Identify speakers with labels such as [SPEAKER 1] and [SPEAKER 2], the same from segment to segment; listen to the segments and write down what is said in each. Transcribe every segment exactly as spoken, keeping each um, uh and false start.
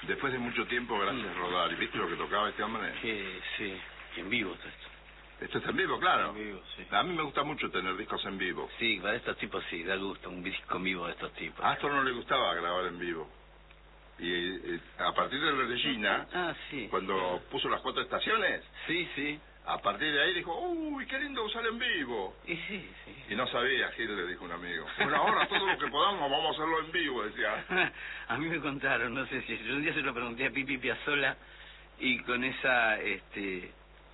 [SPEAKER 1] Después de mucho tiempo, gracias
[SPEAKER 2] Mm.
[SPEAKER 1] Rodari. ¿Viste lo que tocaba este hombre?
[SPEAKER 2] Que sí, en vivo está esto.
[SPEAKER 1] Esto está en vivo, claro.
[SPEAKER 2] En vivo, sí.
[SPEAKER 1] A mí me gusta mucho tener discos en vivo.
[SPEAKER 2] Sí, para estos tipos sí, da gusto, un disco en vivo de estos tipos.
[SPEAKER 1] A Astor no le gustaba grabar en vivo. Y eh, a partir de la Regina,
[SPEAKER 2] Ah, sí.
[SPEAKER 1] cuando puso las cuatro estaciones,
[SPEAKER 2] Sí, sí.
[SPEAKER 1] a partir de ahí dijo, uy, qué lindo usar en vivo.
[SPEAKER 2] Y sí, sí.
[SPEAKER 1] Y no sabía, Gil, le dijo un amigo. Bueno, ahora todo lo que podamos vamos a hacerlo en vivo, decía.
[SPEAKER 2] A mí me contaron, no sé si... Yo un día se lo pregunté a Pipi Piazzolla y con esa, este...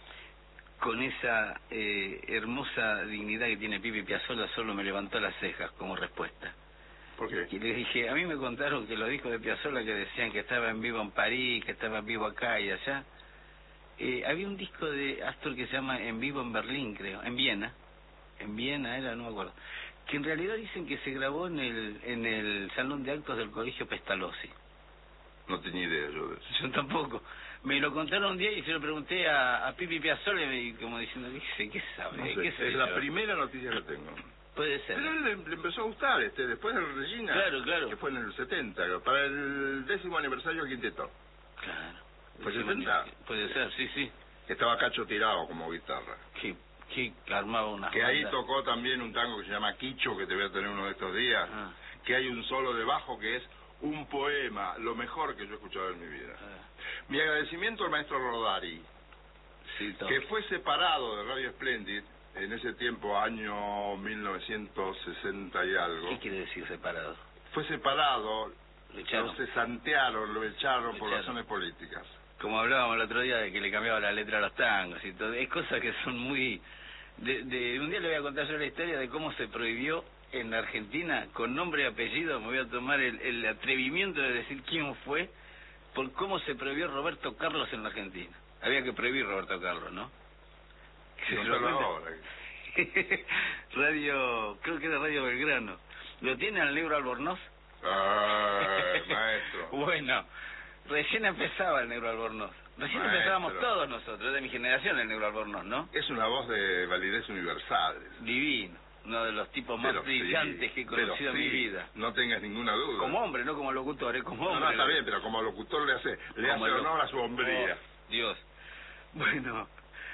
[SPEAKER 2] con esa eh, hermosa dignidad que tiene Pipi Piazzolla solo me levantó las cejas como respuesta.
[SPEAKER 1] ¿Por qué?
[SPEAKER 2] Y le dije, a mí me contaron que los discos de Piazzolla que decían que estaba en vivo en París, que estaba en vivo acá y allá, eh, había un disco de Astor que se llama En vivo en Berlín, creo, en Viena, en Viena era, no me acuerdo, que en realidad dicen que se grabó en el en el salón de actos del Colegio Pestalozzi.
[SPEAKER 1] No tenía idea yo de eso.
[SPEAKER 2] Yo tampoco. Me lo contaron un día y se lo pregunté a, a Pipi Piazzolla y me, como diciendo, ¿qué sé? ¿Qué sabe?
[SPEAKER 1] No sé,
[SPEAKER 2] ¿Qué sé
[SPEAKER 1] es
[SPEAKER 2] yo?
[SPEAKER 1] la primera noticia que tengo.
[SPEAKER 2] Puede ser.
[SPEAKER 1] Pero él le, le empezó a gustar, este, después de Regina.
[SPEAKER 2] Claro, claro.
[SPEAKER 1] Que fue en el setenta, para el décimo aniversario del quinteto.
[SPEAKER 2] Claro.
[SPEAKER 1] ¿Fue
[SPEAKER 2] Sí,
[SPEAKER 1] setenta?
[SPEAKER 2] Puede ser, sí, sí.
[SPEAKER 1] Estaba Cacho tirado como guitarra.
[SPEAKER 2] Que, que armaba una
[SPEAKER 1] Que ahí tocó también un tango que se llama Quicho, que te voy a tener uno de estos días.
[SPEAKER 2] Ah.
[SPEAKER 1] Que hay un solo de bajo que es un poema, lo mejor que yo he escuchado en mi vida.
[SPEAKER 2] Ah.
[SPEAKER 1] Mi agradecimiento al maestro Rodari,
[SPEAKER 2] Sí, todo.
[SPEAKER 1] que fue separado de Radio Splendid en ese tiempo, año mil novecientos sesenta y algo.
[SPEAKER 2] ¿Qué quiere decir separado?
[SPEAKER 1] Fue separado,
[SPEAKER 2] Lo echaron.
[SPEAKER 1] lo cesantearon, lo echaron
[SPEAKER 2] Lo
[SPEAKER 1] por
[SPEAKER 2] echaron.
[SPEAKER 1] razones políticas.
[SPEAKER 2] Como hablábamos el otro día de que le cambiaba la letra a los tangos y todo. Es cosas que son muy... De, de un día le voy a contar yo la historia de cómo se prohibió en la Argentina, con nombre y apellido, me voy a tomar el, el atrevimiento de decir quién fue, por cómo se prohibió Roberto Carlos en la Argentina. Había que prohibir Roberto Carlos, ¿no? Que se lo
[SPEAKER 1] Contalo
[SPEAKER 2] cuente.
[SPEAKER 1] ahora.
[SPEAKER 2] Radio, creo que era Radio Belgrano. ¿Lo tiene al negro Albornoz?
[SPEAKER 1] Ay, maestro.
[SPEAKER 2] Bueno, recién empezaba el negro Albornoz. Recién
[SPEAKER 1] Maestro.
[SPEAKER 2] empezábamos todos nosotros, de mi generación el negro Albornoz, ¿no?
[SPEAKER 1] Es una voz de validez universal.
[SPEAKER 2] Divino, uno de los tipos más
[SPEAKER 1] Pero
[SPEAKER 2] brillantes
[SPEAKER 1] sí,
[SPEAKER 2] que he conocido
[SPEAKER 1] pero
[SPEAKER 2] en mi
[SPEAKER 1] sí,
[SPEAKER 2] vida.
[SPEAKER 1] No tengas ninguna duda.
[SPEAKER 2] Como hombre, no como locutor, ¿eh? Como
[SPEAKER 1] No,
[SPEAKER 2] hombre.
[SPEAKER 1] no, está bien, pero como locutor le hace, le
[SPEAKER 2] Como
[SPEAKER 1] hace
[SPEAKER 2] lo-
[SPEAKER 1] honor a su hombría.
[SPEAKER 2] Oh, Dios. Bueno,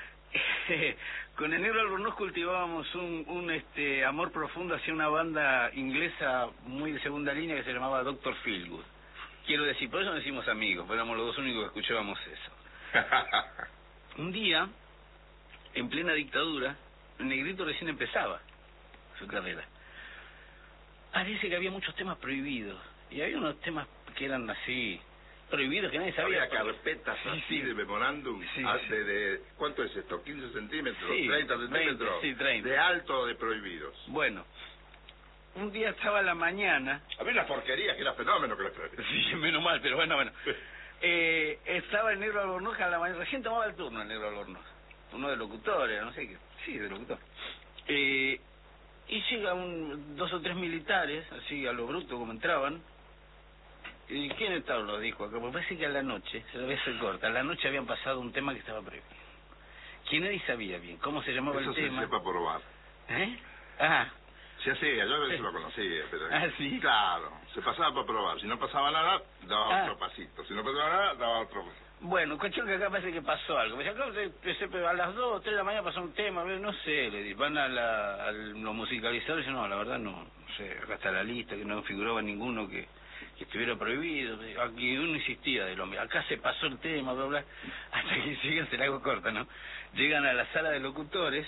[SPEAKER 2] con el negro Albornoz cultivábamos un, un este amor profundo hacia una banda inglesa muy de segunda línea que se llamaba doctor Feelgood. Quiero decir, por eso nos hicimos amigos, porque éramos los dos únicos que escuchábamos eso. Un día, en plena dictadura, el negrito recién empezaba su carrera. Parece que había muchos temas prohibidos, y había unos temas que eran así, prohibidos, que nadie sabía.
[SPEAKER 1] Había carpetas
[SPEAKER 2] Sí,
[SPEAKER 1] así
[SPEAKER 2] sí.
[SPEAKER 1] de memorándum,
[SPEAKER 2] Sí,
[SPEAKER 1] hace
[SPEAKER 2] sí.
[SPEAKER 1] de, ¿cuánto es esto? ¿quince centímetros?
[SPEAKER 2] Sí,
[SPEAKER 1] ¿treinta
[SPEAKER 2] veinte,
[SPEAKER 1] centímetros?
[SPEAKER 2] sí, treinta.
[SPEAKER 1] De alto de prohibidos.
[SPEAKER 2] Bueno, un día estaba a la mañana,
[SPEAKER 1] Había una porquería que era fenómeno que la traía.
[SPEAKER 2] sí, menos mal, pero bueno, bueno, eh, estaba el negro Albornoz a la mañana, recién tomaba el turno el negro Albornoz, uno de locutores, no sé qué, sí, de locutor. Eh, y llega un, dos o tres militares, así a lo bruto como entraban. ¿Y quién estaba? Lo dijo acá, porque parece que a la noche, se lo voy a hacer corta, a la noche habían pasado un tema que estaba prohibido. Que nadie sabía bien cómo se llamaba
[SPEAKER 1] Eso
[SPEAKER 2] el
[SPEAKER 1] se
[SPEAKER 2] tema.
[SPEAKER 1] sepa probar.
[SPEAKER 2] ¿Eh? Ah,
[SPEAKER 1] Se hacía, yo a veces lo conocía, pero...
[SPEAKER 2] Ah, ¿sí?
[SPEAKER 1] Claro, se pasaba para probar. Si no pasaba nada, daba
[SPEAKER 2] Ah.
[SPEAKER 1] otro pasito. Si no pasaba nada, daba otro pasito.
[SPEAKER 2] bueno, cuestión que acá parece que pasó algo. Me dice, acá se- se- a las dos o tres de la mañana pasó un tema, no sé, le di- van a, la, a los musicalizadores y yo, no, la verdad no, no sé, acá está la lista, que no figuraba ninguno que, que estuviera prohibido. Aquí uno insistía del hombre, acá se pasó el tema, bla, bla, hasta que llegan, se la hago corta, ¿no? Llegan a la sala de locutores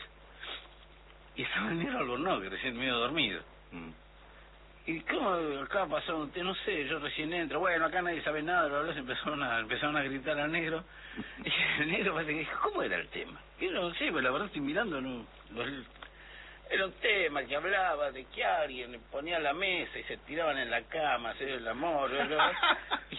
[SPEAKER 2] y estaba el negro Albornoz, que recién medio dormido.
[SPEAKER 1] Mm.
[SPEAKER 2] ¿Y cómo acá pasó un té? No sé, yo recién entro. Bueno, acá nadie sabe nada, bla, bla, se empezaron a, empezaron a gritar al negro. Y el negro parece que dijo, ¿cómo era el tema? Y yo no sé, pero la verdad estoy mirando, no, los- era un tema que hablaba de que alguien le ponía la mesa y se tiraban en la cama, hacer el amor, bla, bla, bla. Y